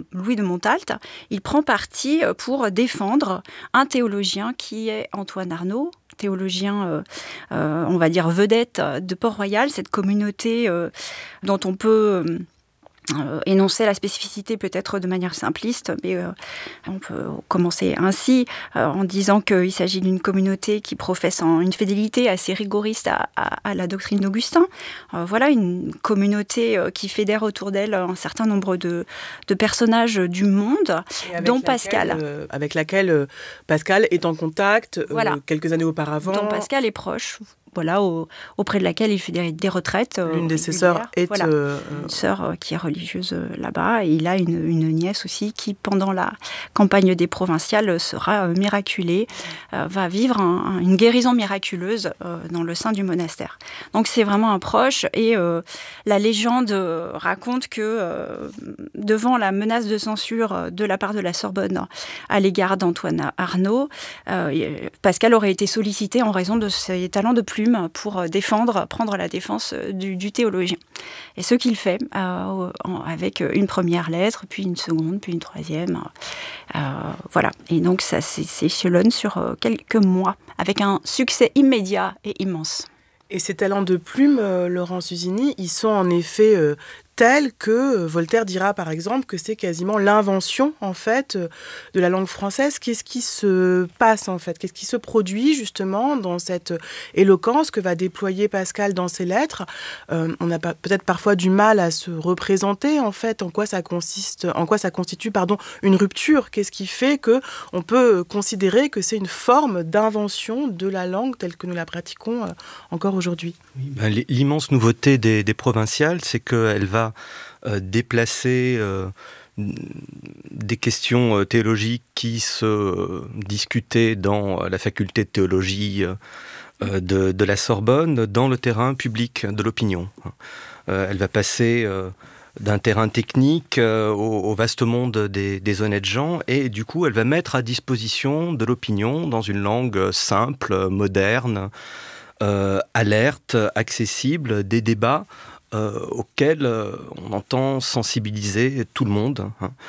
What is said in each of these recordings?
Louis de Montalt, il prend parti pour défendre un théologien qui est Antoine Arnauld, théologien, on va dire vedette de Port-Royal, cette communauté dont on peut énoncer la spécificité peut-être de manière simpliste, mais on peut commencer ainsi en disant qu'il s'agit d'une communauté qui professe une fidélité assez rigoriste à la doctrine d'Augustin. Voilà, une communauté qui fédère autour d'elle un certain nombre de personnages du monde, dont Pascal. Avec laquelle Pascal est en contact quelques années auparavant. Dont Pascal est proche. Voilà, auprès de laquelle il fait des retraites. L'une de ses sœurs est une sœur qui est religieuse là-bas. Et il a une nièce aussi qui, pendant la campagne des provinciales, sera miraculée, va vivre une guérison miraculeuse dans le sein du monastère. Donc c'est vraiment un proche. Et la légende raconte que devant la menace de censure de la part de la Sorbonne à l'égard d'Antoine Arnauld, Pascal aurait été sollicité en raison de ses talents de plume pour prendre la défense du théologien. Et ce qu'il fait avec une première lettre, puis une seconde, puis une troisième. Voilà. Et donc ça s'échelonne sur quelques mois, avec un succès immédiat et immense. Et ces talents de plume, Laurence Usini, ils sont en effet tels que Voltaire dira par exemple que c'est quasiment l'invention en fait de la langue française. Qu'est-ce qui se passe en fait ? Qu'est-ce qui se produit justement dans cette éloquence que va déployer Pascal dans ses lettres ? On a peut-être parfois du mal à se représenter en fait en quoi ça constitue une rupture. Qu'est-ce qui fait que on peut considérer que c'est une forme d'invention de la langue telle que nous la pratiquons encore aujourd'hui ? L'immense nouveauté des provinciales, c'est qu'elle va déplacer des questions théologiques qui se discutaient dans la faculté de théologie de la Sorbonne dans le terrain public de l'opinion. Elle va passer d'un terrain technique au vaste monde des honnêtes gens, et du coup elle va mettre à disposition de l'opinion dans une langue simple, moderne, alerte, accessible, des débats auxquels on entend sensibiliser tout le monde.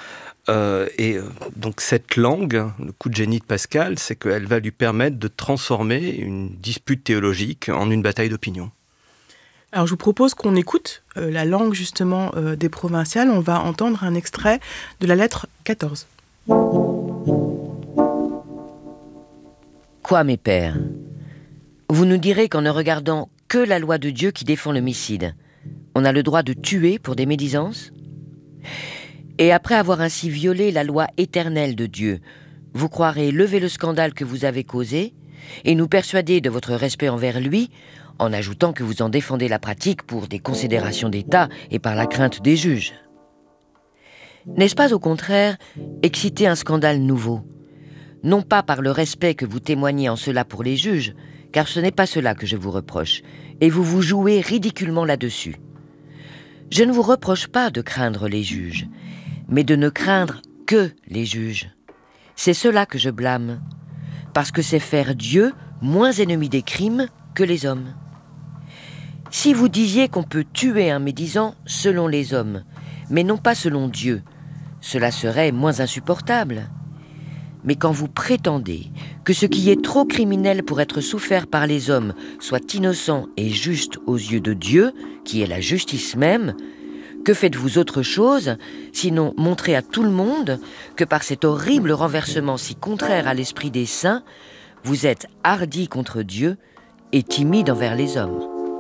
Donc cette langue, le coup de génie de Pascal, c'est qu'elle va lui permettre de transformer une dispute théologique en une bataille d'opinion. Alors je vous propose qu'on écoute la langue justement des provinciales. On va entendre un extrait de la lettre 14. Quoi, mes pères ? Vous nous direz qu'en ne regardant que la loi de Dieu qui défend l'homicide, on a le droit de tuer pour des médisances ? Et après avoir ainsi violé la loi éternelle de Dieu, vous croirez lever le scandale que vous avez causé et nous persuader de votre respect envers lui, en ajoutant que vous en défendez la pratique pour des considérations d'État et par la crainte des juges. N'est-ce pas au contraire exciter un scandale nouveau ? Non pas par le respect que vous témoignez en cela pour les juges, car ce n'est pas cela que je vous reproche, et vous vous jouez ridiculement là-dessus. Je ne vous reproche pas de craindre les juges, mais de ne craindre que les juges. C'est cela que je blâme, parce que c'est faire Dieu moins ennemi des crimes que les hommes. Si vous disiez qu'on peut tuer un médisant selon les hommes, mais non pas selon Dieu, cela serait moins insupportable. Mais quand vous prétendez que ce qui est trop criminel pour être souffert par les hommes soit innocent et juste aux yeux de Dieu, qui est la justice même, que faites-vous autre chose, sinon montrer à tout le monde que par cet horrible renversement si contraire à l'esprit des saints, vous êtes hardi contre Dieu et timide envers les hommes.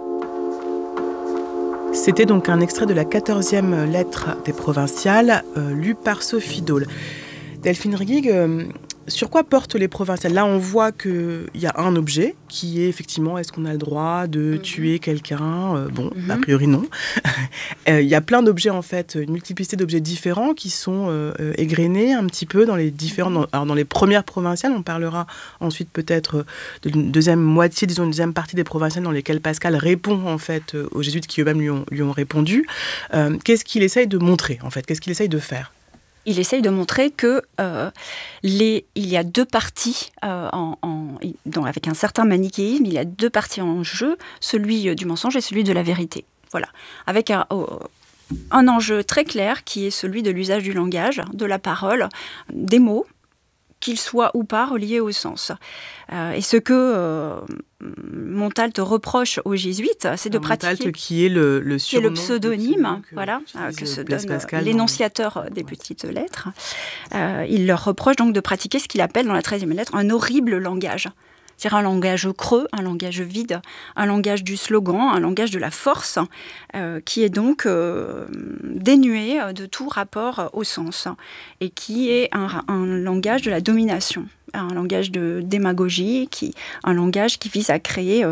C'était donc un extrait de la 14e lettre des provinciales, lue par Sophie Dole. Delphine Riguig, sur quoi portent les provinciales ? Là, on voit qu'il y a un objet qui est effectivement, est-ce qu'on a le droit de tuer quelqu'un ? A priori non. Il y a plein d'objets en fait, une multiplicité d'objets différents qui sont égrenés un petit peu dans les différents. Alors dans les premières provinciales, on parlera ensuite peut-être d'une deuxième moitié, disons une deuxième partie des provinciales dans lesquelles Pascal répond en fait aux jésuites qui eux-mêmes lui ont répondu. Qu'est-ce qu'il essaye de montrer en fait ? Qu'est-ce qu'il essaye de faire ? Il essaye de montrer que il y a deux parties, avec un certain manichéisme, il y a deux parties en jeu, celui du mensonge et celui de la vérité. Voilà. Avec un enjeu très clair qui est celui de l'usage du langage, de la parole, des mots, qu'ils soient ou pas reliés au sens. Et ce que Montalt reproche aux jésuites, c'est de pratiquer... Montalt qui est le surnom, qui est le pseudonyme, que se donne l'énonciateur des petites lettres. Il leur reproche donc de pratiquer ce qu'il appelle dans la 13e lettre un horrible langage. C'est-à-dire un langage creux, un langage vide, un langage du slogan, un langage de la force, qui est donc dénué de tout rapport au sens, et qui est un langage de la domination, un langage de démagogie, un langage qui vise à créer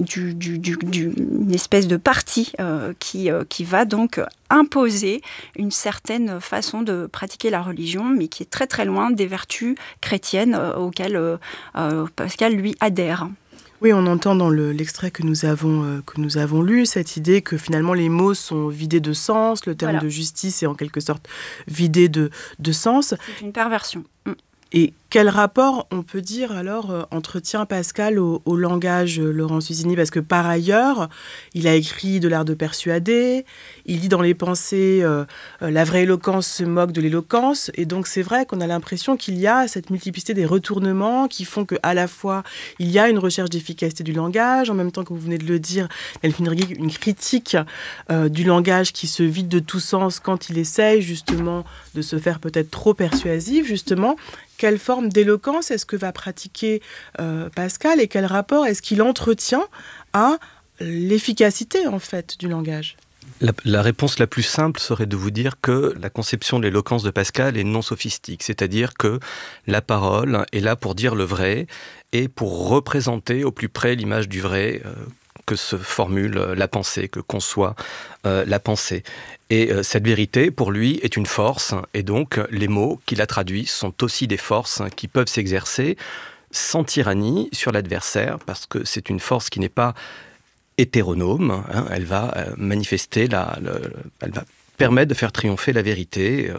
une espèce de parti qui va donc imposer une certaine façon de pratiquer la religion, mais qui est très très loin des vertus chrétiennes auxquelles Pascal, lui, adhère. Oui, on entend dans l'extrait que nous avons lu cette idée que finalement les mots sont vidés de sens, le terme de justice est en quelque sorte vidé de sens. C'est une perversion. Et quel rapport, on peut dire, alors, entretient Pascal au langage, Laurent Susini? Parce que par ailleurs, il a écrit de l'art de persuader, il dit dans les pensées la vraie éloquence se moque de l'éloquence. Et donc c'est vrai qu'on a l'impression qu'il y a cette multiplicité des retournements qui font qu'à la fois, il y a une recherche d'efficacité du langage, en même temps que vous venez de le dire, Delphine Rigig, une critique du langage qui se vide de tout sens quand il essaye justement de se faire peut-être trop persuasif, justement. Quelle forme d'éloquence est-ce que va pratiquer Pascal et quel rapport est-ce qu'il entretient à l'efficacité, en fait, du langage ? La réponse la plus simple serait de vous dire que la conception de l'éloquence de Pascal est non sophistique, c'est-à-dire que la parole est là pour dire le vrai et pour représenter au plus près l'image du vrai que se formule la pensée, que conçoit la pensée. Et cette vérité, pour lui, est une force, et donc les mots qui la traduisent sont aussi des forces qui peuvent s'exercer sans tyrannie sur l'adversaire, parce que c'est une force qui n'est pas hétéronome, elle va manifester, elle va permettre de faire triompher la vérité.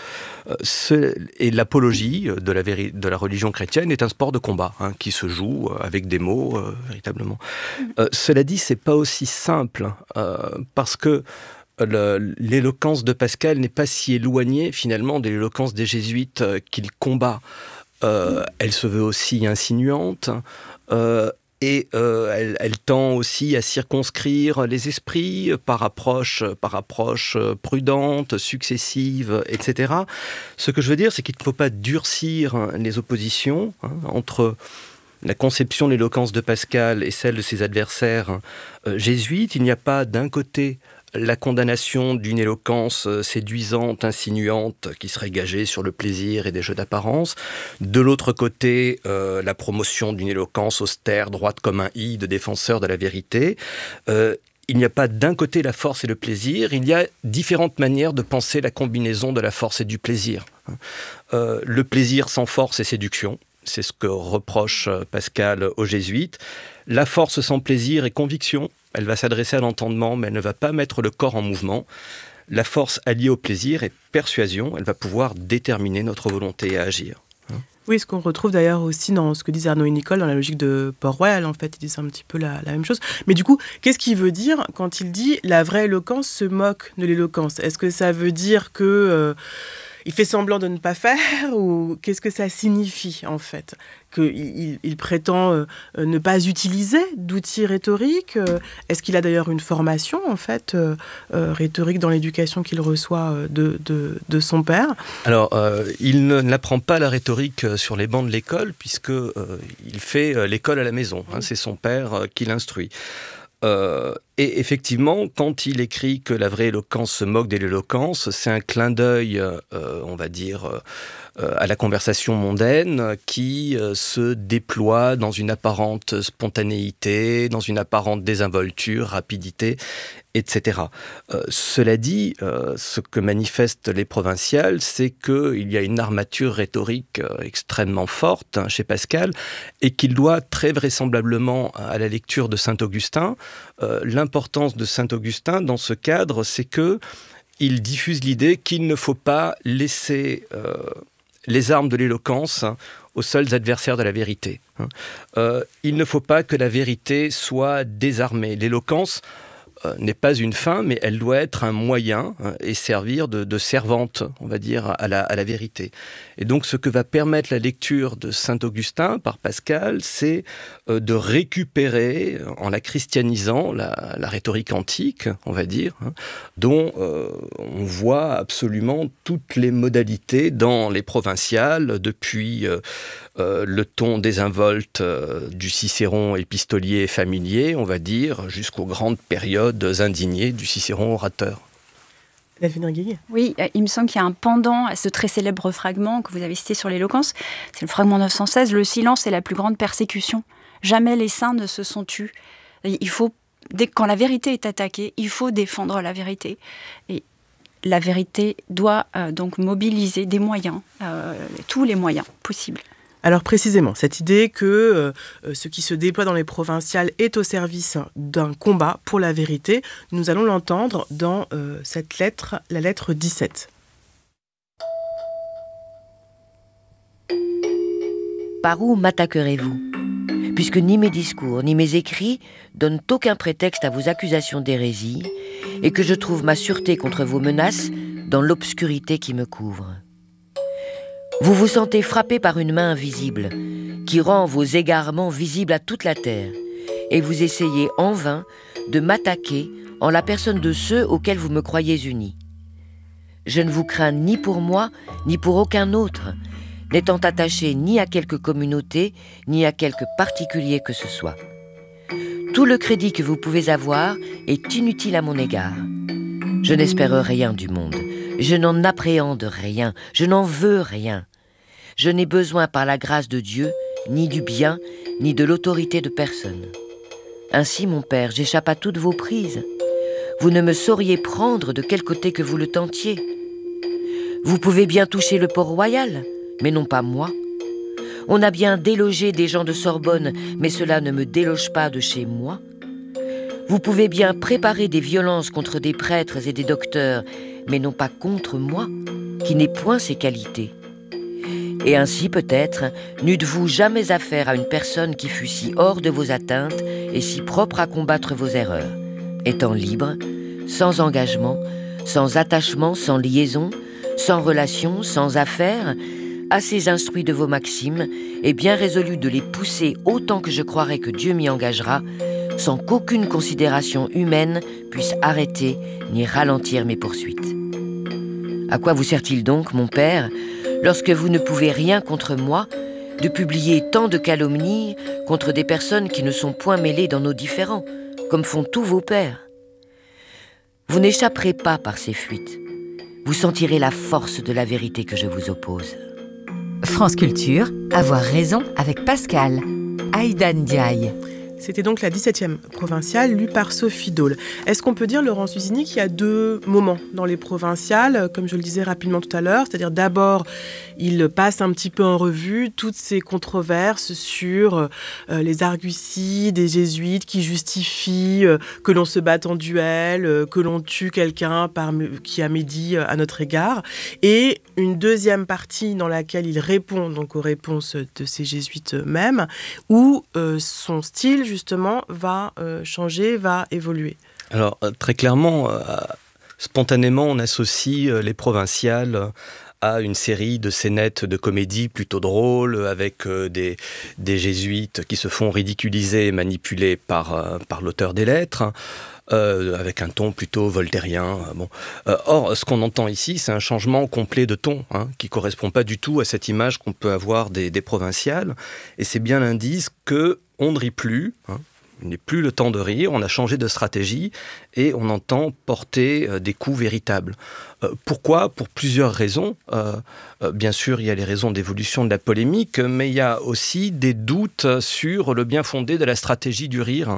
Et l'apologie de la religion chrétienne est un sport de combat qui se joue avec des mots, véritablement. Cela dit, c'est pas aussi simple, parce que l'éloquence de Pascal n'est pas si éloignée finalement de l'éloquence des jésuites qu'il combat. Elle se veut aussi insinuante, et elle tend aussi à circonscrire les esprits par approche prudente, successive, etc. Ce que je veux dire, c'est qu'il ne faut pas durcir les oppositions entre la conception de l'éloquence de Pascal et celle de ses adversaires jésuites. Il n'y a pas d'un côté la condamnation d'une éloquence séduisante, insinuante, qui serait gagée sur le plaisir et des jeux d'apparence. De l'autre côté, la promotion d'une éloquence austère, droite comme un i, de défenseur de la vérité. Il n'y a pas d'un côté la force et le plaisir, il y a différentes manières de penser la combinaison de la force et du plaisir. Le plaisir sans force est séduction. C'est ce que reproche Pascal aux jésuites. La force sans plaisir est conviction. Elle va s'adresser à l'entendement, mais elle ne va pas mettre le corps en mouvement. La force alliée au plaisir est persuasion. Elle va pouvoir déterminer notre volonté à agir. Oui, ce qu'on retrouve d'ailleurs aussi dans ce que disent Arnaud et Nicole, dans la logique de Port-Royal, en fait, ils disent un petit peu la même chose. Mais du coup, qu'est-ce qu'il veut dire quand il dit « la vraie éloquence se moque de l'éloquence » ? Est-ce que ça veut dire que... il fait semblant de ne pas faire, ou qu'est-ce que ça signifie en fait ? Qu'il prétend ne pas utiliser d'outils rhétoriques ? Est-ce qu'il a d'ailleurs une formation en fait rhétorique dans l'éducation qu'il reçoit de son père ? Alors, il n'apprend pas la rhétorique sur les bancs de l'école, puisque il fait l'école à la maison. C'est son père qui l'instruit. Et effectivement, quand il écrit que la vraie éloquence se moque de l'éloquence, c'est un clin d'œil, on va dire, à la conversation mondaine qui se déploie dans une apparente spontanéité, dans une apparente désinvolture, rapidité, etc. Cela dit, ce que manifestent les provinciales, c'est qu'il y a une armature rhétorique extrêmement forte chez Pascal et qu'il doit très vraisemblablement à la lecture de Saint-Augustin. L'importance de Saint-Augustin dans ce cadre, c'est qu'il diffuse l'idée qu'il ne faut pas laisser les armes de l'éloquence aux seuls adversaires de la vérité. Il ne faut pas que la vérité soit désarmée. L'éloquence n'est pas une fin, mais elle doit être un moyen et servir de servante, on va dire, à la vérité. Et donc, ce que va permettre la lecture de saint Augustin par Pascal, c'est de récupérer, en la christianisant, la rhétorique antique, on va dire, dont on voit absolument toutes les modalités dans les provinciales, depuis le ton désinvolte du Cicéron épistolier et familier, on va dire, jusqu'aux grandes périodes indignées du Cicéron orateur. Delphine Riguig ? Oui, il me semble qu'il y a un pendant à ce très célèbre fragment que vous avez cité sur l'éloquence. C'est le fragment 916, « Le silence est la plus grande persécution. Jamais les saints ne se sont tus. » Il faut, quand la vérité est attaquée, il faut défendre la vérité. Et la vérité doit donc mobiliser des moyens, tous les moyens possibles. Alors précisément, cette idée que ce qui se déploie dans les provinciales est au service d'un combat pour la vérité, nous allons l'entendre dans cette lettre, la lettre 17. Par où m'attaquerez-vous ? Puisque ni mes discours ni mes écrits donnent aucun prétexte à vos accusations d'hérésie, et que je trouve ma sûreté contre vos menaces dans l'obscurité qui me couvre. Vous vous sentez frappé par une main invisible, qui rend vos égarements visibles à toute la terre, et vous essayez en vain de m'attaquer en la personne de ceux auxquels vous me croyez unis. Je ne vous crains ni pour moi, ni pour aucun autre, n'étant attaché ni à quelque communauté, ni à quelque particulier que ce soit. Tout le crédit que vous pouvez avoir est inutile à mon égard. Je n'espère rien du monde. Je n'en appréhende rien. Je n'en veux rien. Je n'ai besoin par la grâce de Dieu, ni du bien, ni de l'autorité de personne. Ainsi, mon père, j'échappe à toutes vos prises. Vous ne me sauriez prendre de quel côté que vous le tentiez. Vous pouvez bien toucher le Port-Royal, mais non pas moi. On a bien délogé des gens de Sorbonne, mais cela ne me déloge pas de chez moi. Vous pouvez bien préparer des violences contre des prêtres et des docteurs, mais non pas contre moi, qui n'ai point ces qualités. Et ainsi, peut-être, n'eûtes-vous jamais affaire à une personne qui fût si hors de vos atteintes et si propre à combattre vos erreurs, étant libre, sans engagement, sans attachement, sans liaison, sans relation, sans affaires, assez instruit de vos maximes et bien résolu de les pousser autant que je croirai que Dieu m'y engagera, sans qu'aucune considération humaine puisse arrêter ni ralentir mes poursuites. À quoi vous sert-il donc, mon père, lorsque vous ne pouvez rien contre moi, de publier tant de calomnies contre des personnes qui ne sont point mêlées dans nos différends, comme font tous vos pères ? Vous n'échapperez pas par ces fuites. Vous sentirez la force de la vérité que je vous oppose. France Culture, avoir raison avec Pascal. Aïda Ndiaye. C'était donc la 17e provinciale, lue par Sophie Dole. Est-ce qu'on peut dire, Laurence Usini, qu'il y a deux moments dans les provinciales, comme je le disais rapidement tout à l'heure, c'est-à-dire d'abord, il passe un petit peu en revue toutes ces controverses sur les arguties des jésuites qui justifient que l'on se batte en duel, que l'on tue quelqu'un qui a médit à notre égard, et une deuxième partie dans laquelle il répond donc aux réponses de ces jésuites eux-mêmes, où son style justement va changer, va évoluer. Alors très clairement, spontanément, on associe les provinciales à une série de scénettes de comédie plutôt drôles, avec des jésuites qui se font ridiculiser et manipuler par l'auteur des lettres, avec un ton plutôt voltairien. Bon. Or, ce qu'on entend ici, c'est un changement complet de ton, qui ne correspond pas du tout à cette image qu'on peut avoir des provinciales, et c'est bien l'indice qu'on ne rit plus, il n'est plus le temps de rire, on a changé de stratégie et on entend porter des coups véritables. Pourquoi ? Pour plusieurs raisons. Bien sûr, il y a les raisons d'évolution de la polémique, mais il y a aussi des doutes sur le bien fondé de la stratégie du rire.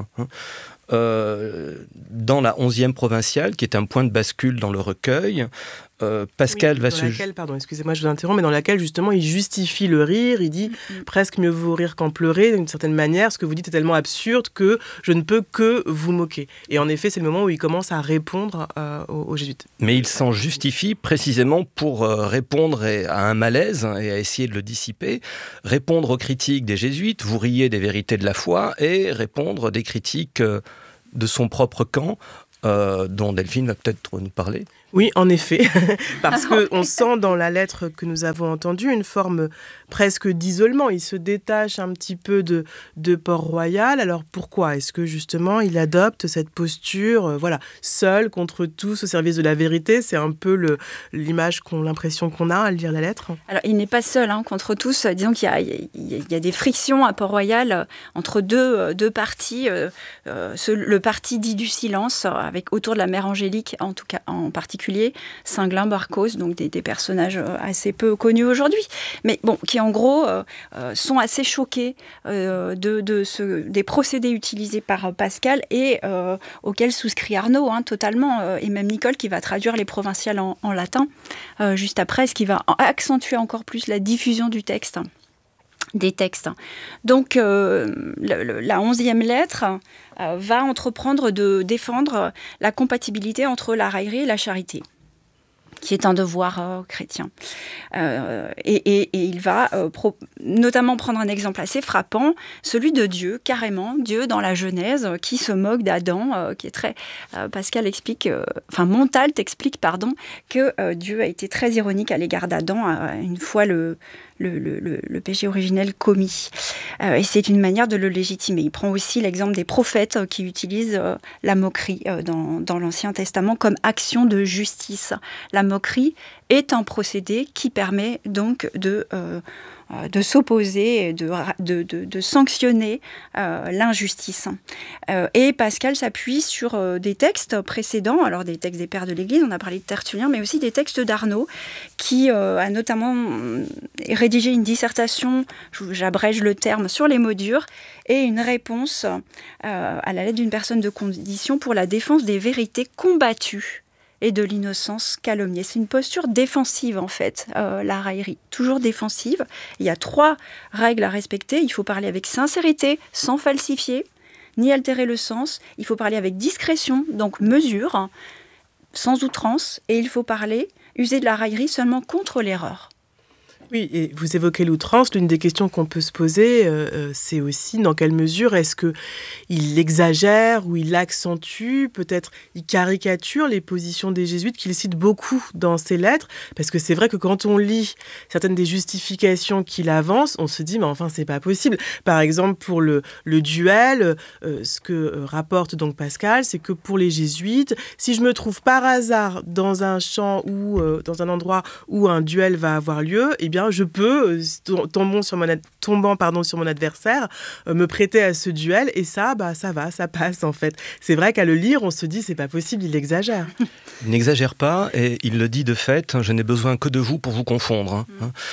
Dans la 11e provinciale, qui est un point de bascule dans le recueil, Pascal va se... Pardon, excusez-moi, je vous interromps, mais dans laquelle, justement, il justifie le rire, il dit presque mieux vaut rire qu'en pleurer, d'une certaine manière, ce que vous dites est tellement absurde que je ne peux que vous moquer. Et en effet, c'est le moment où il commence à répondre aux jésuites. Mais il s'en justifie précisément pour répondre à un malaise et à essayer de le dissiper, répondre aux critiques des jésuites, vous riez des vérités de la foi, et répondre des critiques de son propre camp, dont Delphine va peut-être nous parler. Oui, en effet, parce qu'on sent dans la lettre que nous avons entendue une forme presque d'isolement. Il se détache un petit peu de Port-Royal. Alors pourquoi ? Est-ce que justement il adopte cette posture, seul contre tous au service de la vérité ? C'est un peu l'impression qu'on a à lire la lettre. Alors il n'est pas seul contre tous. Disons qu'il y a des frictions à Port-Royal entre deux partis. Le parti dit du silence, avec autour de la mère Angélique, en tout cas en particulier, Singlin, Barcos, donc des personnages assez peu connus aujourd'hui, mais qui en gros sont assez choqués des procédés utilisés par Pascal et auxquels souscrit Arnaud totalement, et même Nicole qui va traduire les provinciales en latin juste après, ce qui va accentuer encore plus la diffusion des textes. Donc la 11e lettre va entreprendre de défendre la compatibilité entre la raillerie et la charité, qui est un devoir chrétien. Et il va notamment prendre un exemple assez frappant, celui de Dieu, carrément, Dieu dans la Genèse, qui se moque d'Adam, qui est très... Pascal explique, Montal t'explique, que Dieu a été très ironique à l'égard d'Adam, une fois le péché originel commis. Et c'est une manière de le légitimer. Il prend aussi l'exemple des prophètes qui utilisent la moquerie dans l'Ancien Testament comme action de justice. La moquerie est un procédé qui permet donc de s'opposer, de sanctionner l'injustice. Et Pascal s'appuie sur des textes précédents, alors des textes des pères de l'Église, on a parlé de Tertullien, mais aussi des textes d'Arnaud, qui a notamment rédigé une dissertation, j'abrège le terme, sur les mots durs, et une réponse à la lettre d'une personne de condition pour la défense des vérités combattues et de l'innocence calomniée. C'est une posture défensive, en fait, la raillerie. Toujours défensive. Il y a 3 règles à respecter. Il faut parler avec sincérité, sans falsifier, ni altérer le sens. Il faut parler avec discrétion, donc mesure, sans outrance. Et il faut user de la raillerie seulement contre l'erreur. Oui, et vous évoquez l'outrance. L'une des questions qu'on peut se poser, c'est aussi dans quelle mesure est-ce qu'il exagère ou il accentue, peut-être il caricature les positions des jésuites qu'il cite beaucoup dans ses lettres. Parce que c'est vrai que quand on lit certaines des justifications qu'il avance, on se dit, mais enfin, c'est pas possible. Par exemple, pour le duel, ce que rapporte donc Pascal, c'est que pour les jésuites, si je me trouve par hasard dans un champ ou dans un endroit où un duel va avoir lieu, eh bien, je peux, tombant sur mon adversaire, me prêter à ce duel, et ça passe en fait. C'est vrai qu'à le lire, on se dit, c'est pas possible, il exagère. Il n'exagère pas, et il le dit de fait, je n'ai besoin que de vous pour vous confondre.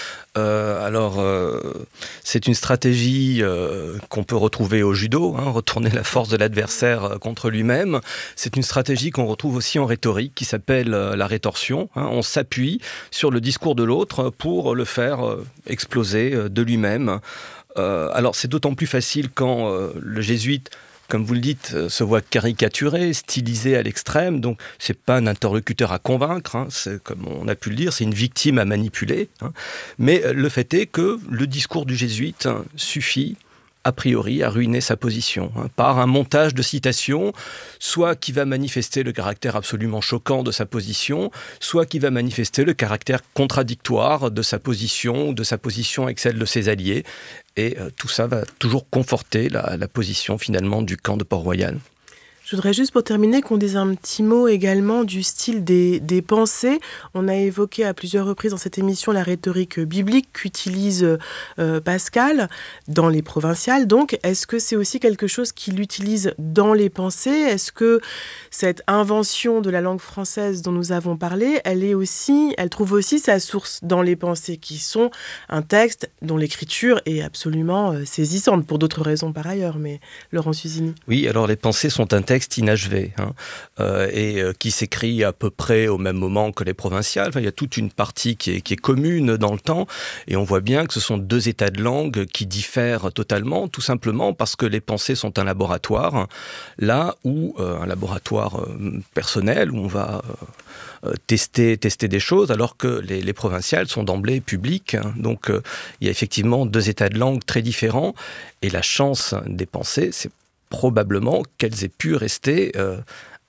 C'est une stratégie qu'on peut retrouver au judo, retourner la force de l'adversaire contre lui-même. C'est une stratégie qu'on retrouve aussi en rhétorique, qui s'appelle la rétorsion. On s'appuie sur le discours de l'autre pour le faire exploser de lui-même. Alors c'est d'autant plus facile quand le jésuite, comme vous le dites, se voit caricaturé, stylisé à l'extrême. Donc, c'est pas un interlocuteur à convaincre. C'est, comme on a pu le dire, c'est une victime à manipuler. Mais le fait est que le discours du jésuite suffit, a priori, à ruiner sa position, par un montage de citations, soit qui va manifester le caractère absolument choquant de sa position, soit qui va manifester le caractère contradictoire de sa position, ou de sa position avec celle de ses alliés. Et tout ça va toujours conforter la position, finalement, du camp de Port-Royal. Je voudrais juste pour terminer qu'on dise un petit mot également du style des pensées. On a évoqué à plusieurs reprises dans cette émission la rhétorique biblique qu'utilise Pascal dans les provinciales. Donc, est-ce que c'est aussi quelque chose qu'il utilise dans les pensées ? Est-ce que cette invention de la langue française dont nous avons parlé, elle trouve aussi sa source dans les pensées, qui sont un texte dont l'écriture est absolument saisissante, pour d'autres raisons par ailleurs, mais Laurent Suzini. Oui, alors les pensées sont un texte inachevé qui s'écrit à peu près au même moment que les provinciales. Il y a toute une partie qui est commune dans le temps, et on voit bien que ce sont 2 états de langue qui diffèrent totalement, tout simplement parce que les pensées sont un laboratoire, là où un laboratoire personnel, où on va tester des choses, alors que les provinciales sont d'emblée publiques. Donc il y a effectivement 2 états de langue très différents, et la chance des pensées, c'est probablement qu'elles aient pu rester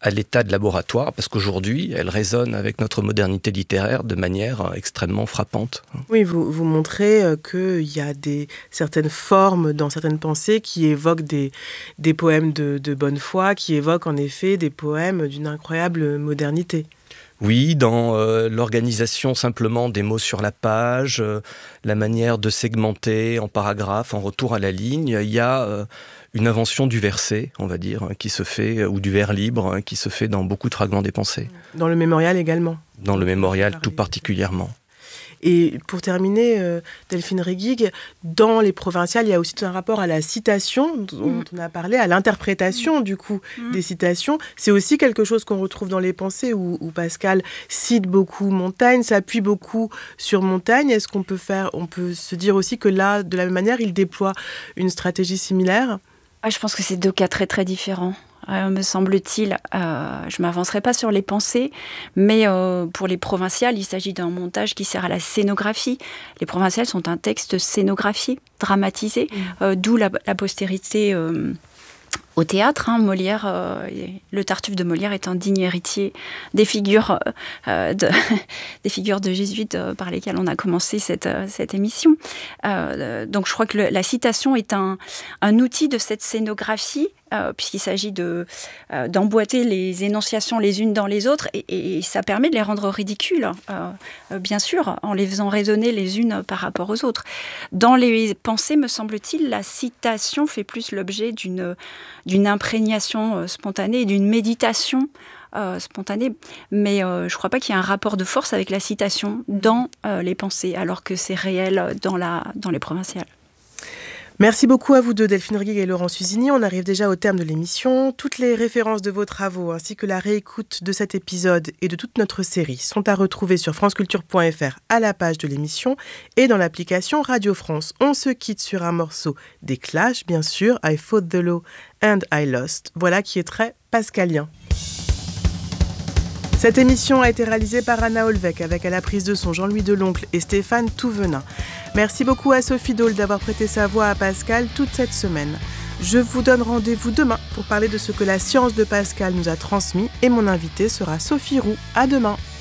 à l'état de laboratoire, parce qu'aujourd'hui, elle résonne avec notre modernité littéraire de manière extrêmement frappante. Oui, vous montrez qu'il y a certaines formes dans certaines pensées qui évoquent des poèmes de bonne foi, qui évoquent en effet des poèmes d'une incroyable modernité. Oui, dans l'organisation simplement des mots sur la page, la manière de segmenter en paragraphes, en retour à la ligne, il y a une invention du verset, on va dire, qui se fait, ou du vers libre, qui se fait dans beaucoup de fragments des pensées. Dans le mémorial également. Dans le mémorial tout particulièrement. Et pour terminer, Delphine Reguig, dans les provinciales, il y a aussi tout un rapport à la citation dont on a parlé, à l'interprétation du coup des citations. C'est aussi quelque chose qu'on retrouve dans les pensées où Pascal cite beaucoup Montaigne, s'appuie beaucoup sur Montaigne. Est-ce qu'on peut se dire aussi que là, de la même manière, il déploie une stratégie similaire ? Je pense que c'est deux cas très très différents. Me semble-t-il, je ne m'avancerai pas sur les pensées, mais pour les provinciales, il s'agit d'un montage qui sert à la scénographie. Les provinciales sont un texte scénographié, dramatisé, d'où la postérité au théâtre. Molière, le Tartuffe de Molière est un digne héritier des figures de jésuites par lesquelles on a commencé cette émission. Donc je crois que la citation est un outil de cette scénographie, puisqu'il s'agit d'emboîter les énonciations les unes dans les autres, et ça permet de les rendre ridicules, bien sûr, en les faisant résonner les unes par rapport aux autres. Dans les pensées, me semble-t-il, la citation fait plus l'objet d'une imprégnation spontanée et d'une méditation spontanée, mais je ne crois pas qu'il y ait un rapport de force avec la citation dans les pensées, alors que c'est réel dans les provinciales. Merci beaucoup à vous deux, Delphine Reguig et Laurent Suzini. On arrive déjà au terme de l'émission. Toutes les références de vos travaux ainsi que la réécoute de cet épisode et de toute notre série sont à retrouver sur franceculture.fr à la page de l'émission et dans l'application Radio France. On se quitte sur un morceau des Clash, bien sûr, I Fought the Law and I Lost. Voilà qui est très pascalien. Cette émission a été réalisée par Anna Olvec avec à la prise de son Jean-Louis Deloncle et Stéphane Touvenin. Merci beaucoup à Sophie Dole d'avoir prêté sa voix à Pascal toute cette semaine. Je vous donne rendez-vous demain pour parler de ce que la science de Pascal nous a transmis et mon invitée sera Sophie Roux. À demain.